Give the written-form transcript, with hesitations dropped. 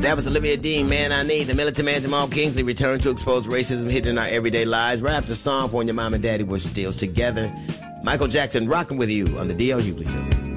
That was Olivia Dean, Man I Need. The Militant Man Jamal Kingsley returned to expose racism hidden in our everyday lives. Right after song for When Your Mom and Daddy Were Still Together. Michael Jackson rocking with you on the D.L. Hughley Show.